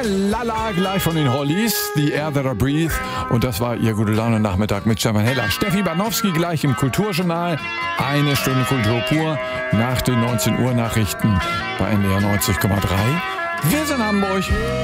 Lala, gleich von den Hollies, The Air That I Breathe. Und das war Ihr Gute-Laune-Nachmittag mit Stefan Heller. Steffi Banowski gleich im Kulturjournal. Eine Stunde Kultur pur nach den 19 Uhr Nachrichten bei NDR 90,3. Wir sind Hamburg.